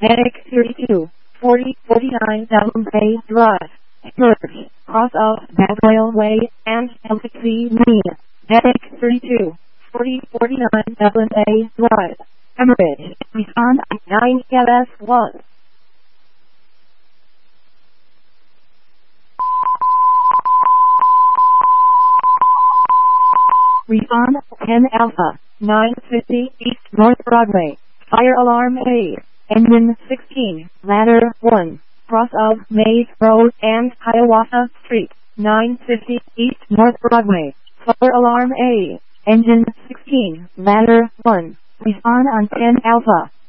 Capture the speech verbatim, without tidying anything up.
Medic thirty-two, forty forty-nine Elm Bay Drive, Merge, cross of Bad Railway, and Elmslie Marine. Medic thirty-two, forty forty-nine Dublin Bay Drive, Emirates, respond at nine L S one. Respond ten Alpha, nine fifty East North Broadway, fire alarm A, engine sixteen, ladder one, cross of Maze Road and Hiawatha Street, nine fifty East North Broadway, fire alarm A, engine sixteen, ladder one, respond on ten Alpha.